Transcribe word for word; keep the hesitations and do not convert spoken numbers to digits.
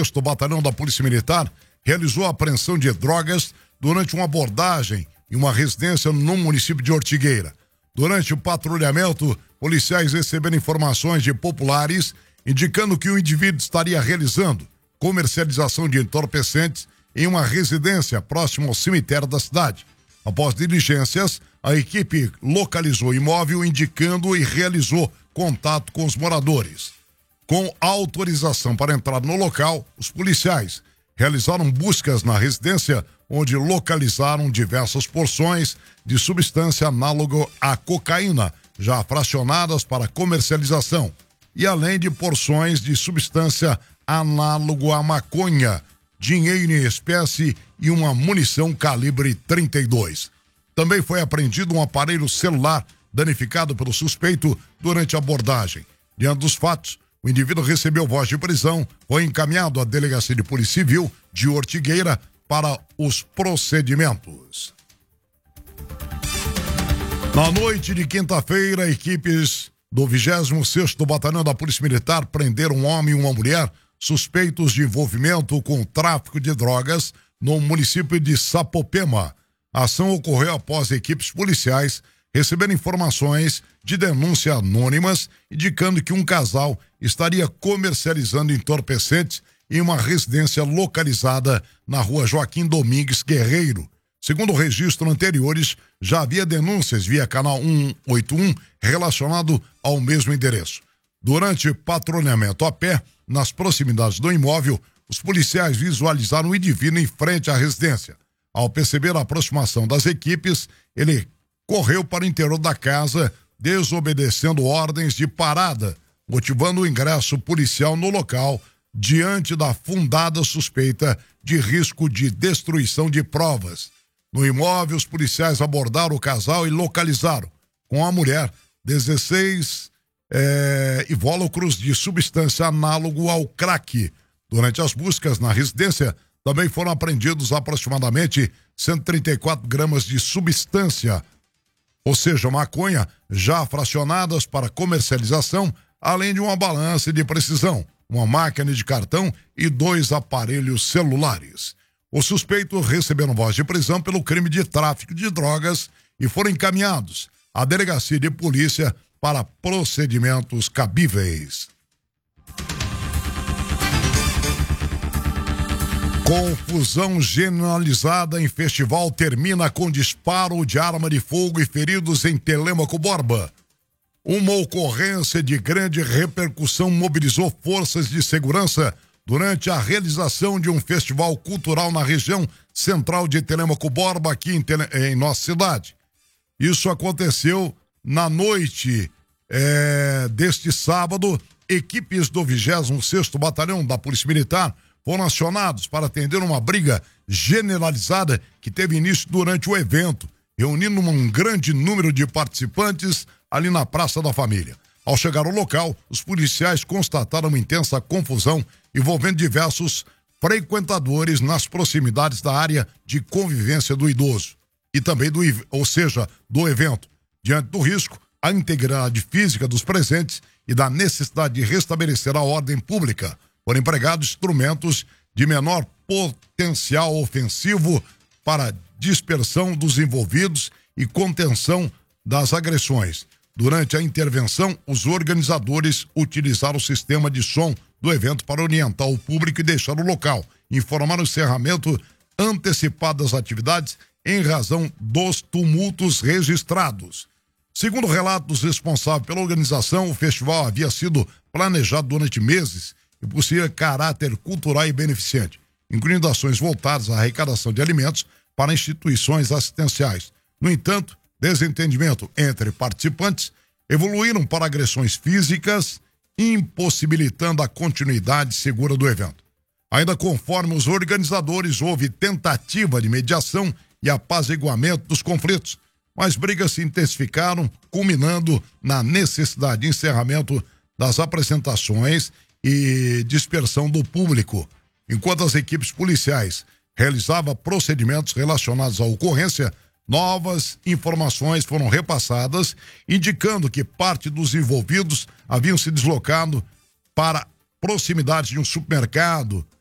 sexto Batalhão da Polícia Militar realizou a apreensão de drogas durante uma abordagem em uma residência no município de Ortigueira. Durante o patrulhamento, policiais receberam informações de populares indicando que o indivíduo estaria realizando comercialização de entorpecentes em uma residência próxima ao cemitério da cidade. Após diligências, a equipe localizou o imóvel, indicando e realizou contato com os moradores. Com autorização para entrar no local, os policiais realizaram buscas na residência, onde localizaram diversas porções de substância análoga à cocaína, já fracionadas para comercialização, e além de porções de substância análogo à maconha, dinheiro em espécie e uma munição calibre trinta e dois. Também foi apreendido um aparelho celular danificado pelo suspeito durante a abordagem. Diante dos fatos, o indivíduo recebeu voz de prisão, foi encaminhado à Delegacia de Polícia Civil de Ortigueira para os procedimentos. Na noite de quinta-feira, equipes do vigésimo sexto Batalhão da Polícia Militar prenderam um homem e uma mulher suspeitos de envolvimento com o tráfico de drogas no município de Sapopema. A ação ocorreu após equipes policiais receberem informações de denúncias anônimas indicando que um casal estaria comercializando entorpecentes em uma residência localizada na rua Joaquim Domingues Guerreiro. Segundo registros anteriores, já havia denúncias via canal cento e oitenta e um relacionado ao mesmo endereço. Durante patrulhamento a pé, nas proximidades do imóvel, os policiais visualizaram o indivíduo em frente à residência. Ao perceber a aproximação das equipes, ele correu para o interior da casa, desobedecendo ordens de parada, motivando o ingresso policial no local, diante da fundada suspeita de risco de destruição de provas. No imóvel, os policiais abordaram o casal e localizaram, com a mulher, dezesseis é, invólucros de substância análogo ao crack. Durante as buscas na residência, também foram apreendidos aproximadamente cento e trinta e quatro gramas de substância, ou seja, maconha, já fracionadas para comercialização, além de uma balança de precisão, uma máquina de cartão e dois aparelhos celulares. Os suspeitos receberam voz de prisão pelo crime de tráfico de drogas e foram encaminhados à Delegacia de Polícia para procedimentos cabíveis. Confusão generalizada em festival termina com disparo de arma de fogo e feridos em Telêmaco Borba. Uma ocorrência de grande repercussão mobilizou forças de segurança durante a realização de um festival cultural na região central de Telêmaco Borba, aqui em, Tele... em nossa cidade. Isso aconteceu na noite é, deste sábado. Equipes do vigésimo sexto Batalhão da Polícia Militar foram acionados para atender uma briga generalizada que teve início durante o evento, reunindo um grande número de participantes ali na Praça da Família. Ao chegar ao local, os policiais constataram uma intensa confusão envolvendo diversos frequentadores nas proximidades da área de convivência do idoso e também do, ou seja, do evento. Diante do risco, a integridade física dos presentes e da necessidade de restabelecer a ordem pública, foram empregados instrumentos de menor potencial ofensivo para dispersão dos envolvidos e contenção das agressões. Durante a intervenção, os organizadores utilizaram o sistema de som do evento para orientar o público e deixar o local, informar o encerramento antecipado das atividades em razão dos tumultos registrados. Segundo o relato dos responsáveis pela organização, o festival havia sido planejado durante meses e possui caráter cultural e beneficente, incluindo ações voltadas à arrecadação de alimentos para instituições assistenciais. No entanto, desentendimento entre participantes evoluíram para agressões físicas, impossibilitando a continuidade segura do evento. Ainda conforme os organizadores, houve tentativa de mediação e apaziguamento dos conflitos, mas brigas se intensificaram, culminando na necessidade de encerramento das apresentações e dispersão do público. Enquanto as equipes policiais realizavam procedimentos relacionados à ocorrência, novas informações foram repassadas, indicando que parte dos envolvidos haviam se deslocado para proximidade de um supermercado